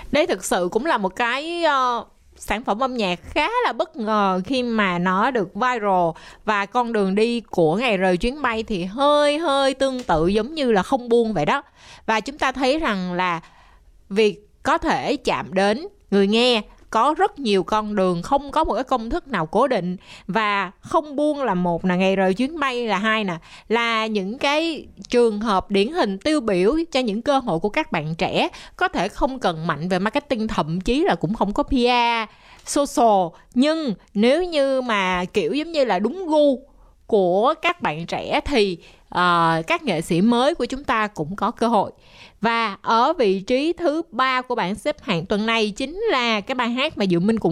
Đây thực sự cũng là một cái sản phẩm âm nhạc khá là bất ngờ khi mà nó được viral, và con đường đi của Ngày rời chuyến bay thì hơi hơi tương tự giống như là Không buông vậy đó. Và chúng ta thấy rằng là việc có thể chạm đến người nghe có rất nhiều con đường, không có một cái công thức nào cố định. Và Không buông là một, là Ngày rời chuyến bay là hai nè, là những cái trường hợp điển hình tiêu biểu cho những cơ hội của các bạn trẻ có thể không cần mạnh về marketing, thậm chí là cũng không có PR social, nhưng nếu như mà kiểu giống như là đúng gu của các bạn trẻ thì các nghệ sĩ mới của chúng ta cũng có cơ hội. Và ở vị trí thứ 3 của bảng xếp hạng tuần này chính là cái bài hát mà Diệu Minh cũng